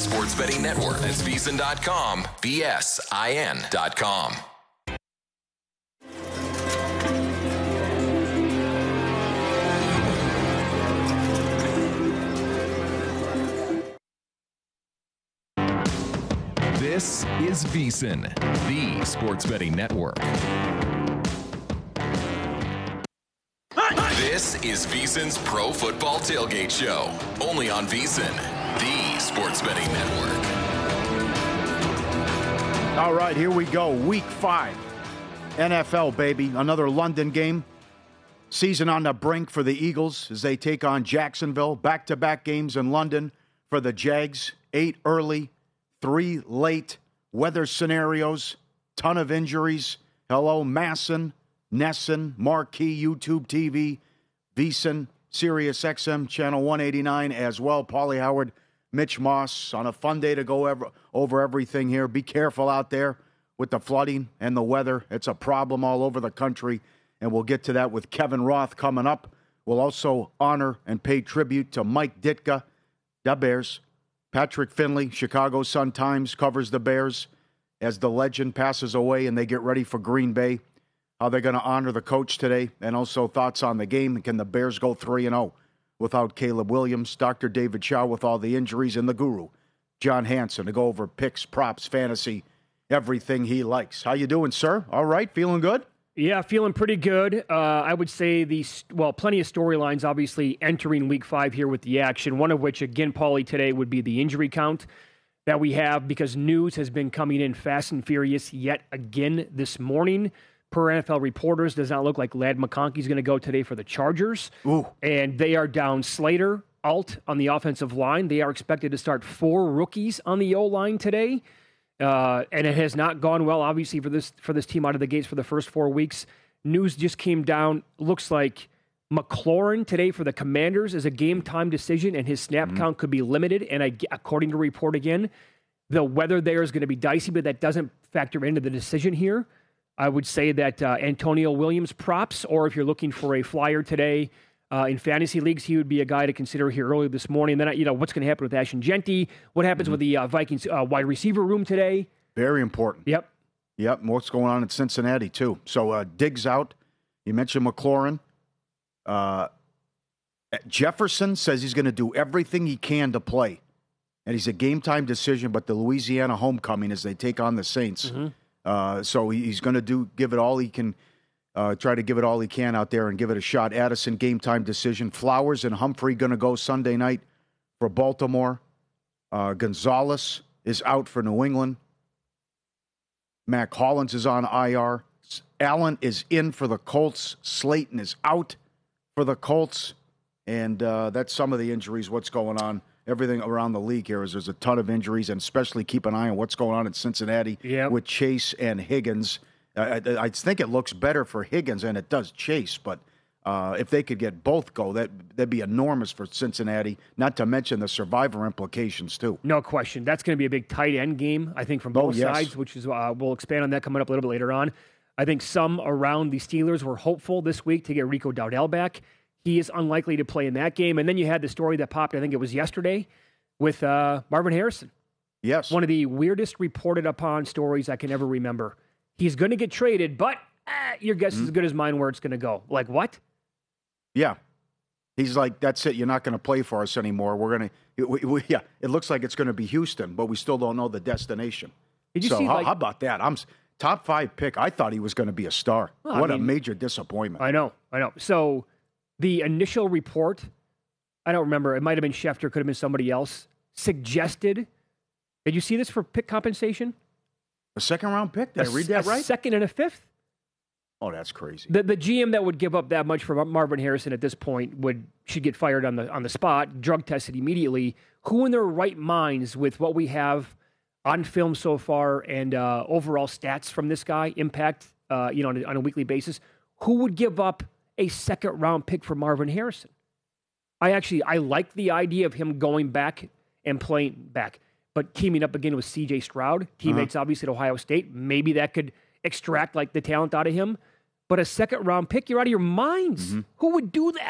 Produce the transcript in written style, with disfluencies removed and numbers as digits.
sports betting network. That's VSiN.com, VSIN.com. This is VSiN, the sports betting network. This is VSiN's Pro Football Tailgate Show, only on VSiN, the sports betting network. All right, here we go. Week 5. NFL, baby. Another London game. Season on the brink for the Eagles as they take on Jacksonville. Back-to-back games in London for the Jags. 8 early, 3 late. Weather scenarios. Ton of injuries. Hello, Masson, Nesson, Marquee, YouTube TV, VSiN, Sirius XM, Channel 189 as well. Paulie Howard, Mitch Moss on a fun day to go over everything here. Be careful out there with the flooding and the weather. It's a problem all over the country, and we'll get to that with Kevin Roth coming up. We'll also honor and pay tribute to Mike Ditka, the Bears. Patrick Finley, Chicago Sun-Times, covers the Bears as the legend passes away and they get ready for Green Bay. How they're going to honor the coach today, and also thoughts on the game. Can the Bears go 3-0 without Caleb Williams? Dr. David Chow with all the injuries, and the guru, John Hansen, to go over picks, props, fantasy, everything he likes. How you doing, sir? All right, feeling good? Yeah, feeling pretty good. I would say plenty of storylines, obviously, entering Week 5 here with the action, one of which, again, Paulie, today would be the injury count that we have, because news has been coming in fast and furious yet again this morning. Per NFL reporters, does not look like Ladd McConkey is going to go today for the Chargers. Ooh. And they are down Slater, Alt on the offensive line. They are expected to start 4 rookies on the O-line today. And it has not gone well, obviously, for this team out of the gates for the first 4 weeks. News just came down. Looks like McLaurin today for the Commanders is a game-time decision, and his snap count could be limited. And according to report again, the weather there is going to be dicey, but that doesn't factor into the decision here. I would say that Antonio Williams props, or if you're looking for a flyer today in fantasy leagues, he would be a guy to consider here early this morning. Then, what's going to happen with Ashton Genty? What happens with the Vikings wide receiver room today? Very important. Yep. What's going on in Cincinnati, too. So, Diggs out. You mentioned McLaurin. Jefferson says he's going to do everything he can to play. And he's a game-time decision, but the Louisiana homecoming as they take on the Saints. Mm-hmm. So he's going to give it all he can, try to give it all he can out there and give it a shot. Addison, game-time decision. Flowers and Humphrey going to go Sunday night for Baltimore. Gonzalez is out for New England. Mac Hollins is on IR. Allen is in for the Colts. Slayton is out for the Colts. And that's some of the injuries, what's going on. Everything around the league here is there's a ton of injuries, and especially keep an eye on what's going on in Cincinnati with Chase and Higgins. I think it looks better for Higgins, and it does Chase, but if they could get both go, that'd be enormous for Cincinnati, not to mention the survivor implications, too. No question. That's going to be a big tight end game, I think, from both sides, which is we'll expand on that coming up a little bit later on. I think some around the Steelers were hopeful this week to get Rico Dowdell back. He is unlikely to play in that game. And then you had the story that popped, I think it was yesterday, with Marvin Harrison. Yes. One of the weirdest reported upon stories I can ever remember. He's going to get traded, but your guess is as good as mine where it's going to go. Like, what? Yeah. He's like, that's it. You're not going to play for us anymore. We're going to, it looks like it's going to be Houston, but we still don't know the destination. Did you see, how about that? I'm top 5 pick. I thought he was going to be a star. Well, a major disappointment. I know. So, the initial report, I don't remember, it might have been Schefter, could have been somebody else, suggested, did you see this for pick compensation? A second-round pick? Did I read that right? A second and a fifth? Oh, that's crazy. The GM that would give up that much for Marvin Harrison at this point should get fired on the spot, drug tested immediately. Who in their right minds, with what we have on film so far and overall stats from this guy, impact on a weekly basis, who would give up a second-round pick for Marvin Harrison? I like the idea of him going back and playing back, but teaming up again with C.J. Stroud, teammates obviously at Ohio State, maybe that could extract the talent out of him. But a second-round pick, you're out of your minds. Who would do that?